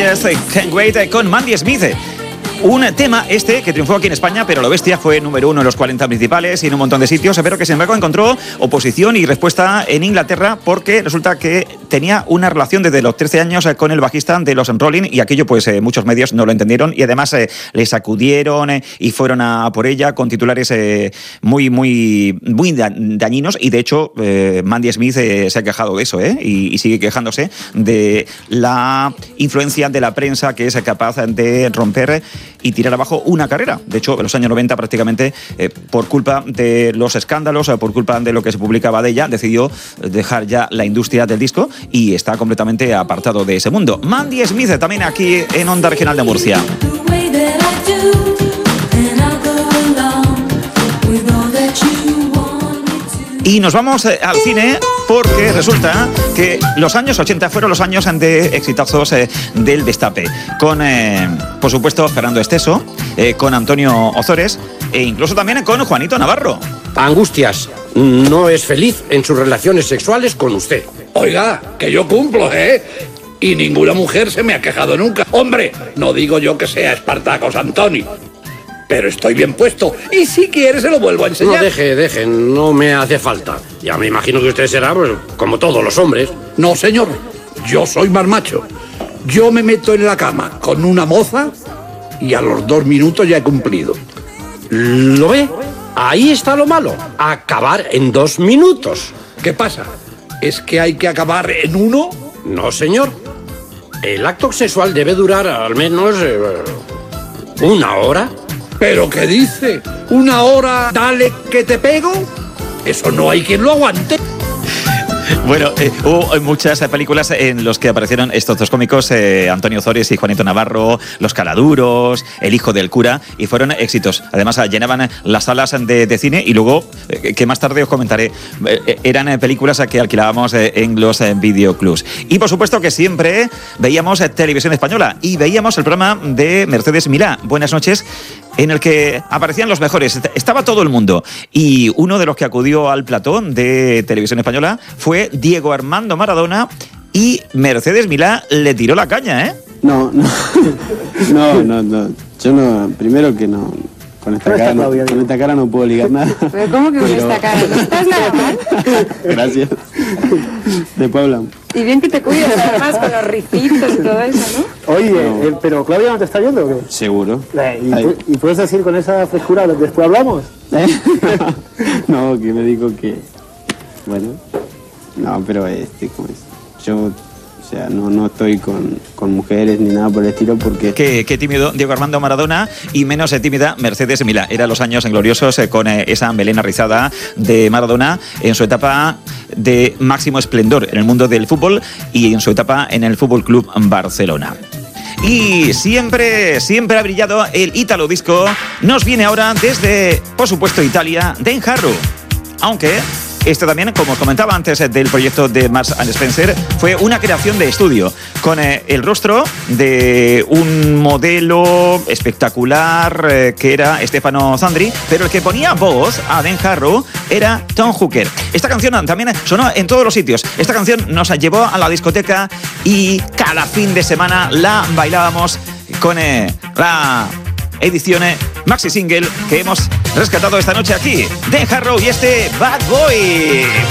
Just Can't Wait con Mandy Smith. Un tema que triunfó aquí en España, pero lo bestia fue número 1 en los 40 principales y en un montón de sitios, pero que sin embargo encontró oposición y respuesta en Inglaterra porque resulta que tenía una relación desde los 13 años con el bajista de los Rolling y aquello pues muchos medios no lo entendieron y además le sacudieron y fueron a por ella con titulares muy dañinos y de hecho Mandy Smith se ha quejado de eso y sigue quejándose de la influencia de la prensa que es capaz de romper y tirar abajo una carrera. De hecho, en los años 90 prácticamente, por culpa de los escándalos, por culpa de lo que se publicaba de ella, decidió dejar ya la industria del disco y está completamente apartado de ese mundo. Mandy Smith también aquí en Onda Regional de Murcia. Y nos vamos al cine porque resulta que los años 80 fueron los años de exitazos del destape. Con, por supuesto, Fernando Esteso, con Antonio Ozores e incluso también con Juanito Navarro. Angustias, no es feliz en sus relaciones sexuales con usted. Oiga, que yo cumplo, y ninguna mujer se me ha quejado nunca. Hombre, no digo yo que sea Espartacos Antoni, pero estoy bien puesto. Y si quiere se lo vuelvo a enseñar. No, deje, no me hace falta. Ya me imagino que usted será, pues, como todos los hombres. No, señor, yo soy más macho. Yo me meto en la cama con una moza y a los 2 minutos ya he cumplido. ¿Lo ve? Ahí está lo malo. Acabar en 2 minutos. ¿Qué pasa? ¿Es que hay que acabar en 1? No, señor. El acto sexual debe durar al menos 1 hora. ¿Pero qué dice? ¿1 hora dale que te pego? Eso no hay quien lo aguante. Bueno, hubo muchas películas en las que aparecieron estos dos cómicos, Antonio Ozores y Juanito Navarro, Los Caladuros, El hijo del cura, y fueron éxitos. Además, llenaban las salas de cine y luego, que más tarde os comentaré, eran películas que alquilábamos en los videoclubs. Y por supuesto que siempre veíamos Televisión Española y veíamos el programa de Mercedes Milá, Buenas noches, en el que aparecían los mejores. Estaba todo el mundo. Y uno de los que acudió al plató de Televisión Española fue Diego Armando Maradona y Mercedes Milá le tiró la caña, No. Yo no, primero que no. Con esta cara no puedo ligar nada. ¿Pero cómo que con esta cara? ¿No estás nada mal? Gracias. Después hablamos. Y bien que te cuidas además con los ricitos y todo eso, ¿no? Oye, pero Claudia no te está yendo, ¿o qué? Seguro. ¿Y puedes decir con esa frescura después hablamos? No, que me dijo que... Bueno, no, pero ¿cómo es? Yo... O sea, no estoy con mujeres ni nada por el estilo porque... Qué tímido Diego Armando Maradona y menos tímida Mercedes Milá. Eran los años gloriosos con esa melena rizada de Maradona en su etapa de máximo esplendor en el mundo del fútbol y en su etapa en el Fútbol Club Barcelona. Y siempre ha brillado el Italo Disco. Nos viene ahora desde, por supuesto, Italia, Dan Harrow. Aunque... Esto también, como os comentaba antes del proyecto de Marks & Spencer, fue una creación de estudio con el rostro de un modelo espectacular que era Stefano Zandri, pero el que ponía voz a Dan Harrow era Tom Hooker. Esta canción también sonó en todos los sitios. Esta canción nos llevó a la discoteca y cada fin de semana la bailábamos con la edición maxi single que hemos rescatado esta noche aquí, Dan Harrow y este Bad Boy.